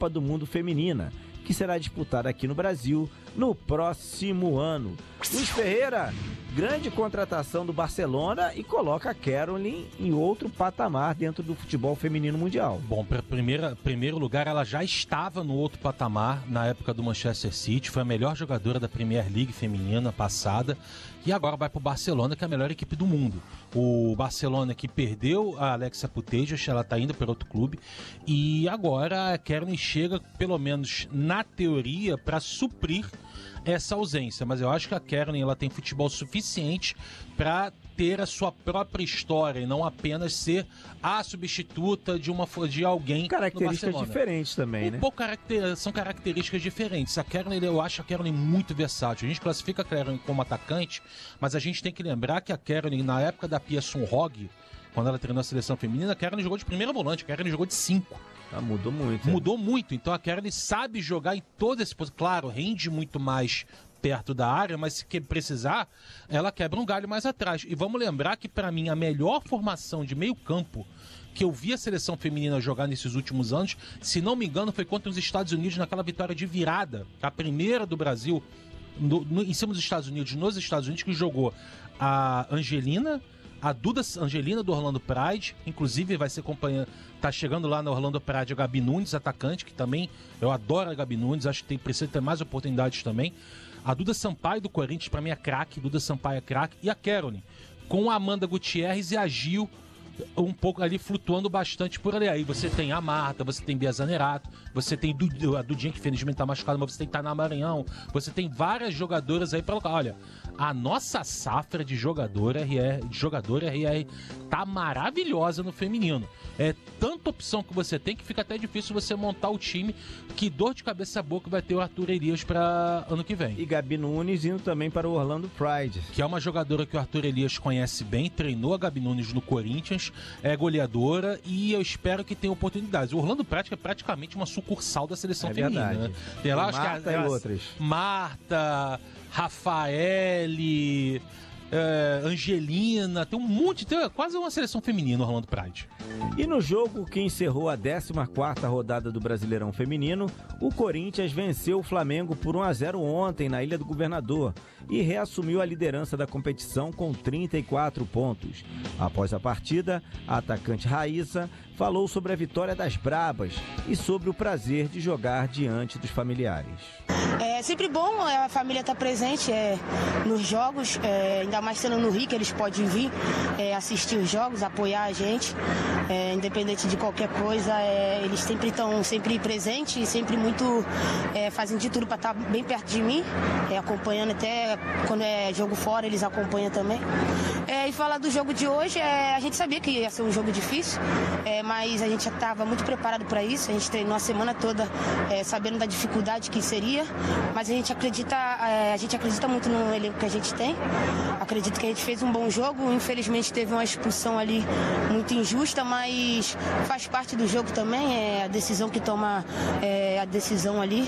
Copa do Mundo Feminina, que será disputada aqui no Brasil no próximo ano. Luiz Ferreira, grande contratação do Barcelona e coloca a Caroline em outro patamar dentro do futebol feminino mundial. Bom, para primeiro lugar, ela já estava no outro patamar na época do Manchester City, foi a melhor jogadora da Premier League feminina passada e agora vai para o Barcelona, que é a melhor equipe do mundo. O Barcelona que perdeu a Alexia Putellas, ela está indo para outro clube, e agora a Caroline chega, pelo menos na teoria, para suprir essa ausência, mas eu acho que a Caroline ela tem futebol suficiente para ter a sua própria história e não apenas ser a substituta de alguém. Características diferentes também, né? São características diferentes. A Caroline, eu acho a Caroline muito versátil. A gente classifica a Caroline como atacante, mas a gente tem que lembrar que a Caroline, na época da Pia Sundhage, quando ela treinou a seleção feminina, a Caroline jogou de primeira volante, a Caroline jogou de 5. Mudou muito. Mudou muito, então a Caroline sabe jogar em todo esse posição. Claro, rende muito mais perto da área, mas se precisar, ela quebra um galho mais atrás. E vamos lembrar que, para mim, a melhor formação de meio campo que eu vi a seleção feminina jogar nesses últimos anos, se não me engano, foi contra os Estados Unidos naquela vitória de virada, a primeira do Brasil, em cima dos Estados Unidos, nos Estados Unidos, que jogou a Angelina, a Duda Angelina do Orlando Pride, inclusive vai ser companhia, tá chegando lá no Orlando Pride a Gabi Nunes, atacante, que também, eu adoro a Gabi Nunes, acho que precisa ter mais oportunidades também. A Duda Sampaio do Corinthians, pra mim é craque, Duda Sampaio é craque, e a Caroline, com a Amanda Gutierrez e a Gil, um pouco ali flutuando bastante por ali. Aí você tem a Marta, você tem Bia Zanerato, você tem a Dudinha, que infelizmente tá machucada, mas você tem Tainá Maranhão, você tem várias jogadoras aí pra colocar. Olha, a nossa safra de jogador RR tá maravilhosa no feminino. É tanta opção que você tem que fica até difícil você montar o time. Que dor de cabeça boa que vai ter o Arthur Elias para ano que vem. E Gabi Nunes indo também para o Orlando Pride, que é uma jogadora que o Arthur Elias conhece bem, treinou a Gabi Nunes no Corinthians, é goleadora e eu espero que tenha oportunidades. O Orlando Pride é praticamente uma sucursal da seleção feminina, né? Tem lá, Marta e outras. Marta, Rafaele, Angelina, tem um monte, tem quase uma seleção feminina no Orlando Pride. E no jogo que encerrou a 14ª rodada do Brasileirão Feminino, o Corinthians venceu o Flamengo por 1-0 ontem na Ilha do Governador e reassumiu a liderança da competição com 34 pontos. Após a partida, a atacante Raíssa falou sobre a vitória das Brabas e sobre o prazer de jogar diante dos familiares. É sempre bom a família estar presente nos jogos, ainda mais sendo no Rio, que eles podem vir assistir os jogos, apoiar a gente, independente de qualquer coisa, eles sempre estão presentes e sempre muito fazem de tudo para estar bem perto de mim, acompanhando até quando é jogo fora, eles acompanham também. E falar do jogo de hoje, a gente sabia que ia ser um jogo difícil, mas a gente já estava muito preparado para isso, a gente treinou a semana toda sabendo da dificuldade que seria, mas a gente acredita muito no elenco que a gente tem, acredito que a gente fez um bom jogo, infelizmente teve uma expulsão ali muito injusta, mas faz parte do jogo também, a decisão que toma a decisão ali.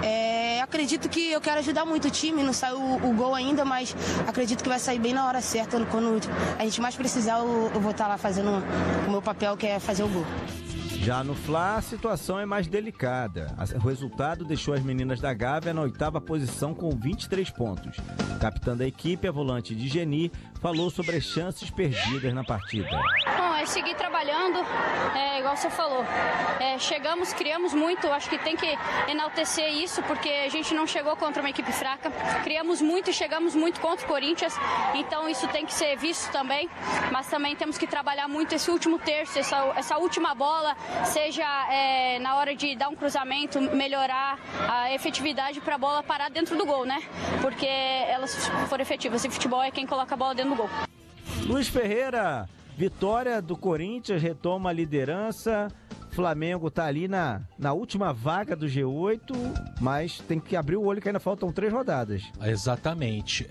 Acredito que eu quero ajudar muito o time, não saiu o gol ainda, mas acredito que vai sair bem na hora certa, quando a gente mais precisar, eu vou estar lá fazendo o meu papel, que é fazer o gol. Já no Fla, a situação é mais delicada. O resultado deixou as meninas da Gávea na 8ª posição com 23 pontos. A capitã da equipe, a volante de Geni, falou sobre as chances perdidas na partida. Bom, é seguir trabalhando, igual você falou. Chegamos, criamos muito, acho que tem que enaltecer isso, porque a gente não chegou contra uma equipe fraca. Criamos muito e chegamos muito contra o Corinthians, então isso tem que ser visto também. Mas também temos que trabalhar muito esse último terço, essa última bola, seja na hora de dar um cruzamento, melhorar a efetividade para a bola parar dentro do gol, né? Porque elas foram efetivas e futebol é quem coloca a bola dentro do gol. Luiz Ferreira, vitória do Corinthians, retoma a liderança. Flamengo tá ali na última vaga do G8, mas tem que abrir o olho que ainda faltam 3 rodadas. Exatamente.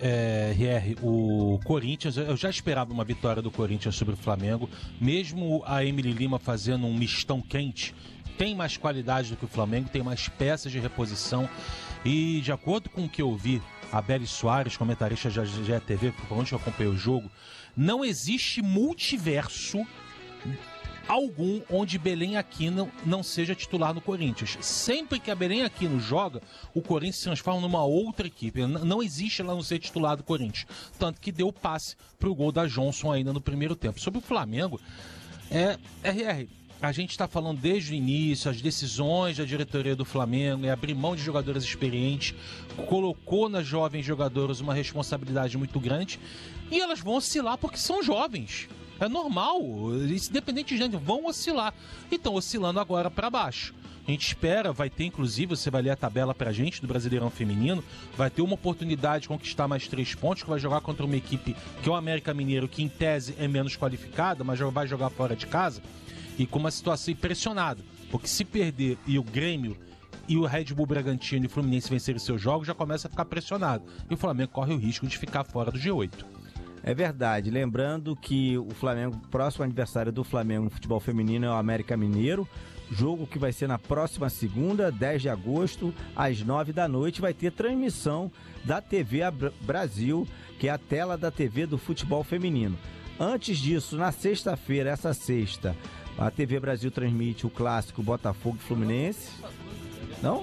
O Corinthians, eu já esperava uma vitória do Corinthians sobre o Flamengo, mesmo a Emily Lima fazendo um mistão quente, tem mais qualidade do que o Flamengo, tem mais peças de reposição e, de acordo com o que eu vi, a Beli Soares, comentarista da GE TV, por onde eu acompanhei o jogo, não existe multiverso algum onde Belém Aquino não seja titular no Corinthians. Sempre que a Belém Aquino joga, o Corinthians se transforma numa outra equipe. Não existe ela não ser titular do Corinthians. Tanto que deu o passe pro gol da Johnson ainda no primeiro tempo. Sobre o Flamengo, a gente está falando desde o início, as decisões da diretoria do Flamengo, abrir mão de jogadores experientes, colocou nas jovens jogadoras uma responsabilidade muito grande, e elas vão oscilar porque são jovens. É normal, independente de gente, vão oscilar. E estão oscilando agora para baixo. A gente espera, vai ter inclusive, você vai ler a tabela pra gente do Brasileirão Feminino, vai ter uma oportunidade de conquistar mais 3 pontos, que vai jogar contra uma equipe que é o América Mineiro, que em tese é menos qualificada, mas vai jogar fora de casa, e com uma situação impressionada. Porque se perder e o Grêmio e o Red Bull Bragantino e o Fluminense vencerem seus jogos, já começa a ficar pressionado. E o Flamengo corre o risco de ficar fora do G8. É verdade, lembrando que o próximo aniversário do Flamengo no futebol feminino é o América Mineiro, jogo que vai ser na próxima segunda, 10 de agosto, às 9 da noite, vai ter transmissão da TV Brasil, que é a tela da TV do futebol feminino. Antes disso, na sexta-feira, essa sexta, a TV Brasil transmite o clássico Botafogo e Fluminense. Não?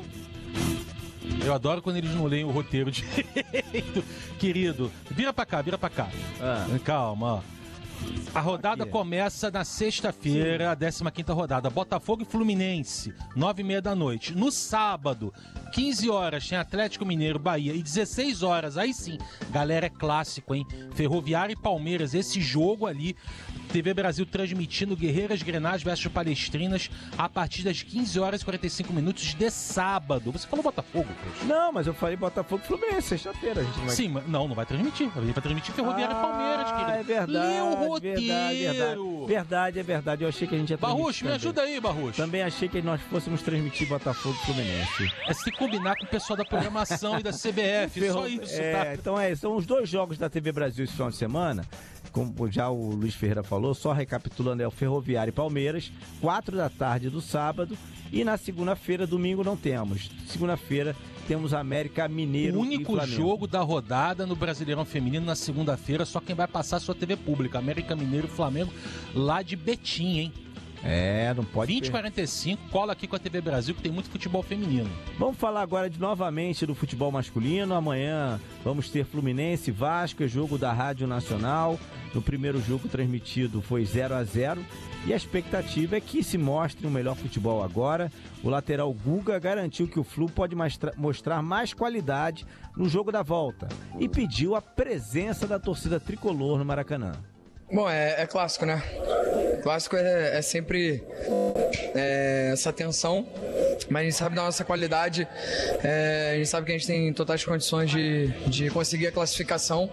Eu adoro quando eles não leem o roteiro direito. Querido, vira pra cá. Calma, ó. A rodada começa na sexta-feira, a 15ª rodada. Botafogo e Fluminense, 9h30 da noite. No sábado, 15 horas, tem Atlético Mineiro, Bahia. E 16 horas, aí sim, galera, é clássico, hein? Ferroviária e Palmeiras, esse jogo ali. TV Brasil transmitindo Guerreiras Grenás versus Palestrinas a partir das 15 horas e 45 minutos de sábado. Você falou Botafogo, poxa. Não, mas eu falei Botafogo e Fluminense, sexta-feira. A gente vai... Sim, mas não vai transmitir. A gente vai transmitir Ferroviária e Palmeiras, querido. É verdade. Lê o roteiro. Verdade. Eu achei que a gente ia transmitir. Barrocho, me ajuda aí, Barrocho. Também achei que nós fôssemos transmitir Botafogo e Fluminense. É se combinar com o pessoal da programação e da CBF, só isso, tá? Então são os 2 jogos da TV Brasil esse final de semana. Como já o Luiz Ferreira falou, só recapitulando, é o Ferroviário e Palmeiras, 4 da tarde do sábado, e na segunda-feira, domingo, não temos. Segunda-feira temos América Mineiro e Flamengo. O único jogo da rodada no Brasileirão Feminino na segunda-feira, só quem vai passar a sua TV pública, América Mineiro e Flamengo, lá de Betim, hein? Não pode 20h45, cola aqui com a TV Brasil, que tem muito futebol feminino. Vamos falar agora novamente do futebol masculino. Amanhã vamos ter Fluminense e Vasco, é jogo da Rádio Nacional. No primeiro jogo transmitido foi 0-0 e a expectativa é que se mostre um melhor futebol agora. O lateral Guga garantiu que o Flu pode mostrar mais qualidade no jogo da volta e pediu a presença da torcida tricolor no Maracanã. Bom, é clássico, né? Clássico é sempre essa tensão, mas a gente sabe da nossa qualidade, a gente sabe que a gente tem totais condições de conseguir a classificação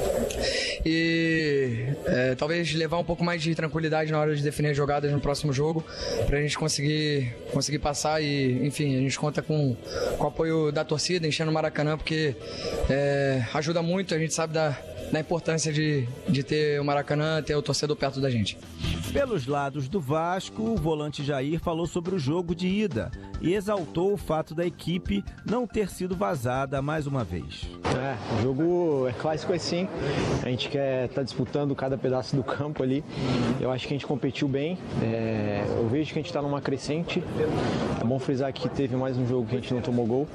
e talvez levar um pouco mais de tranquilidade na hora de definir as jogadas no próximo jogo, pra gente conseguir passar e, enfim, a gente conta com o apoio da torcida, enchendo o Maracanã, porque ajuda muito, a gente sabe da importância de ter o Maracanã, ter o torcedor perto da gente. Pelos lados do Vasco, o volante Jair falou sobre o jogo de ida e exaltou o fato da equipe não ter sido vazada mais uma vez. O jogo é clássico assim, a gente quer estar disputando cada pedaço do campo ali. Eu acho que a gente competiu bem, eu vejo que a gente está numa crescente. É bom frisar que teve mais um jogo que a gente não tomou gol,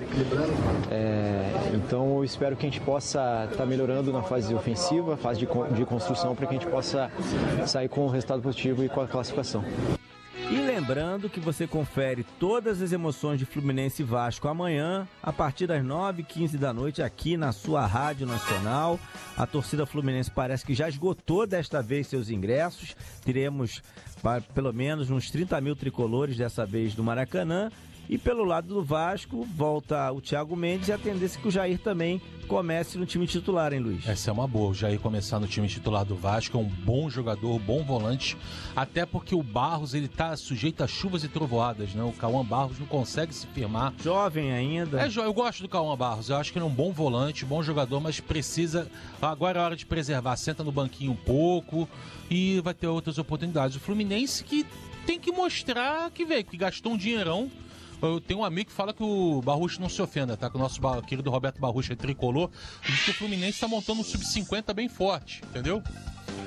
então eu espero que a gente possa estar melhorando na fase ofensiva, fase de construção, para que a gente possa sair com um resultado positivo e com a classificação. E lembrando que você confere todas as emoções de Fluminense e Vasco amanhã, a partir das 9h15 da noite, aqui na sua Rádio Nacional. A torcida fluminense parece que já esgotou desta vez seus ingressos. Teremos pelo menos uns 30 mil tricolores dessa vez no Maracanã. E pelo lado do Vasco, volta o Thiago Mendes e a tendência é que o Jair também comece no time titular, hein, Luiz? Essa é uma boa, o Jair começar no time titular do Vasco, é um bom jogador, bom volante, até porque o Barros, ele tá sujeito a chuvas e trovoadas, né? O Cauã Barros não consegue se firmar. Jovem ainda. Eu gosto do Cauã Barros, eu acho que ele é um bom volante, bom jogador, mas precisa, agora é hora de preservar, senta no banquinho um pouco e vai ter outras oportunidades. O Fluminense que tem que mostrar que veio, que gastou um dinheirão. Eu tenho um amigo que fala que o Barrucho não se ofenda, tá? Que o nosso querido Roberto Barrucho é tricolor. Diz que o Fluminense tá montando um sub-50 bem forte, entendeu?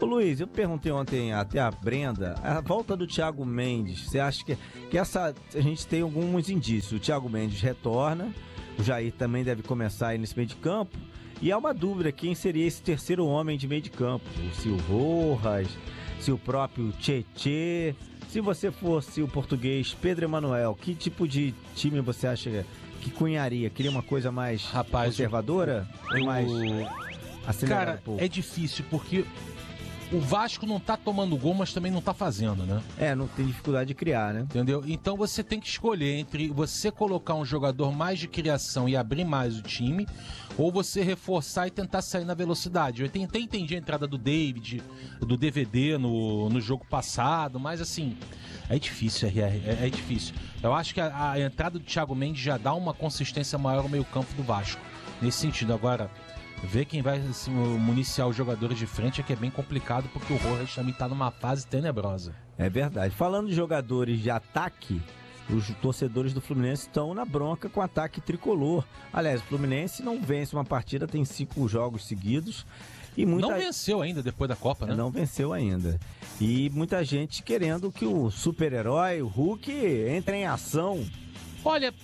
Ô Luiz, eu perguntei ontem até a Brenda, a volta do Thiago Mendes, você acha que a gente tem alguns indícios, o Thiago Mendes retorna, o Jair também deve começar aí nesse meio de campo, e há uma dúvida, quem seria esse terceiro homem de meio de campo? Se o Rojas, se o próprio Tietê, se você fosse o português Pedro Emanuel, que tipo de time você acha que cunharia? Queria uma coisa mais conservadora? Ou mais acelerada? Cara, é difícil, porque o Vasco não tá tomando gol, mas também não tá fazendo, né? Não tem dificuldade de criar, né? Entendeu? Então você tem que escolher entre você colocar um jogador mais de criação e abrir mais o time, ou você reforçar e tentar sair na velocidade. Eu entendi a entrada do David, do DVD no jogo passado, mas assim, é difícil, é difícil. Eu acho que a entrada do Thiago Mendes já dá uma consistência maior no meio-campo do Vasco. Nesse sentido, agora, ver quem vai municiar os jogadores de frente é que é bem complicado, porque o Rojas também tá numa fase tenebrosa. É verdade. Falando de jogadores de ataque, os torcedores do Fluminense estão na bronca com o ataque tricolor. Aliás, o Fluminense não vence uma partida, tem 5 jogos seguidos. E não venceu ainda depois da Copa, né? Não venceu ainda. E muita gente querendo que o super-herói, o Hulk, entre em ação. Olha,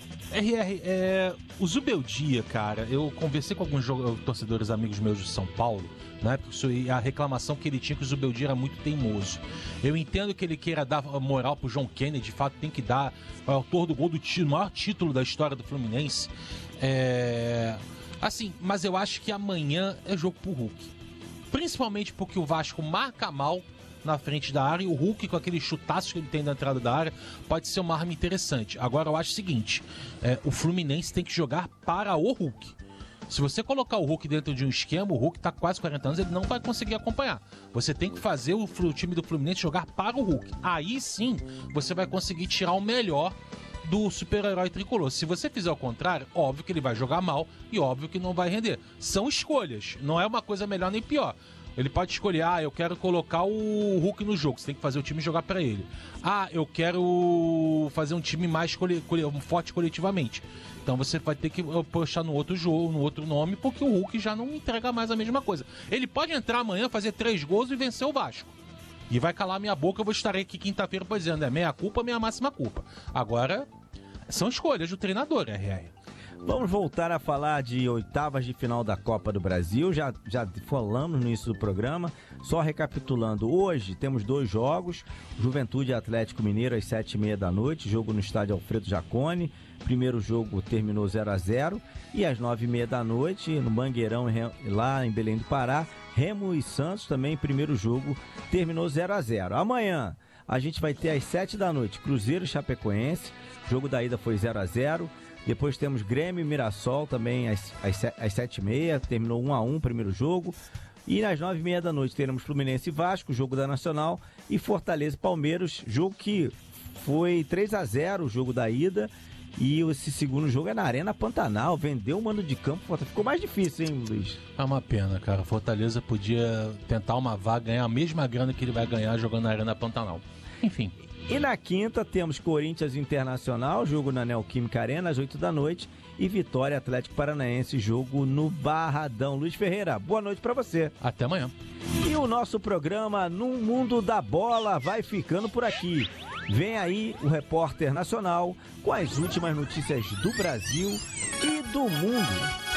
o Zubeldia, cara, eu conversei com alguns torcedores amigos meus de São Paulo, né? Porque a reclamação que ele tinha que o Zubeldia era muito teimoso. Eu entendo que ele queira dar moral pro John Kennedy, de fato tem que dar, o autor do gol do maior título da história do Fluminense. Assim, mas eu acho que amanhã é jogo pro Hulk. Principalmente porque o Vasco marca mal na frente da área, e o Hulk, com aquele chutaço que ele tem na entrada da área, pode ser uma arma interessante. Agora eu acho o seguinte, o Fluminense tem que jogar para o Hulk. Se você colocar o Hulk dentro de um esquema, o Hulk tá com quase 40 anos, ele não vai conseguir acompanhar. Você tem que fazer o time do Fluminense jogar para o Hulk. Aí sim, você vai conseguir tirar o melhor do super-herói tricolor. Se você fizer o contrário, óbvio que ele vai jogar mal e óbvio que não vai render. São escolhas, não é uma coisa melhor nem pior. Ele pode escolher, eu quero colocar o Hulk no jogo, você tem que fazer o time jogar pra ele. Eu quero fazer um time mais forte coletivamente. Então você vai ter que postar no outro jogo, no outro nome, porque o Hulk já não entrega mais a mesma coisa. Ele pode entrar amanhã, fazer 3 gols e vencer o Vasco. E vai calar minha boca, eu vou estar aqui quinta-feira dizendo, meia culpa, minha máxima culpa. Agora, são escolhas do treinador, RR. Vamos voltar a falar de oitavas de final da Copa do Brasil, já falamos no início do programa, só recapitulando, hoje temos 2 jogos, Juventude e Atlético Mineiro às 7h30 da noite, jogo no estádio Alfredo Jaconi, primeiro jogo terminou 0-0, e às 9h30 da noite, no Mangueirão, lá em Belém do Pará, Remo e Santos também, primeiro jogo terminou 0-0. Amanhã a gente vai ter às 7 da noite, Cruzeiro e Chapecoense, jogo da ida foi 0-0, depois temos Grêmio e Mirassol também às 7h30, terminou 1-1 o primeiro jogo. E às 9h30 da noite teremos Fluminense e Vasco, jogo da Nacional, e Fortaleza e Palmeiras, jogo que foi 3-0 o jogo da ida. E esse segundo jogo é na Arena Pantanal, vendeu o mando de campo, ficou mais difícil, hein, Luiz? É uma pena, cara. Fortaleza podia tentar uma vaga, ganhar a mesma grana que ele vai ganhar jogando na Arena Pantanal. Enfim. E na quinta temos Corinthians Internacional, jogo na Neoquímica Arena às 8 da noite, e Vitória Atlético Paranaense, jogo no Barradão. Luiz Ferreira, boa noite pra você. Até amanhã. E o nosso programa No Mundo da Bola vai ficando por aqui. Vem aí o repórter nacional com as últimas notícias do Brasil e do mundo.